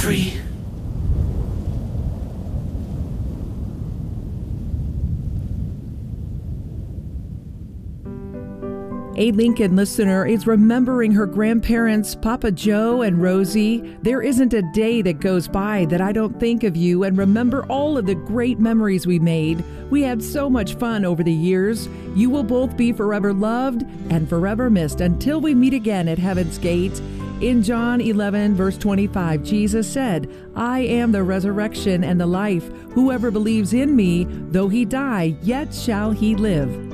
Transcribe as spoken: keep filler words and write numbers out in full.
free. A Lincoln listener is remembering her grandparents, Papa Joe and Rosie. There isn't a day that goes by that I don't think of you and remember all of the great memories we made. We had so much fun over the years. You will both be forever loved and forever missed until we meet again at Heaven's Gate. In John eleven, verse twenty-five, Jesus said, I am the resurrection and the life. Whoever believes in me, though he die, yet shall he live.